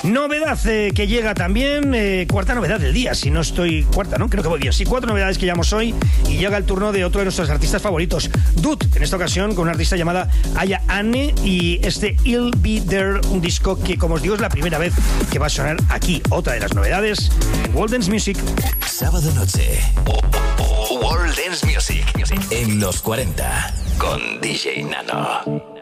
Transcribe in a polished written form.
Novedad que llega también, cuarta novedad del día, si no estoy cuarta, ¿no? Creo que voy bien. Sí, 4 novedades que llevamos hoy y llega el turno de otro de nuestros artistas favoritos, Dude, en esta ocasión con una artista llamada Aya Anne y este I'll Be There, un disco que, como os digo, es la primera vez que va a sonar aquí. Otra de las novedades en World Dance Music. Sábado noche, World Dance Music en los 40 con DJ Nano.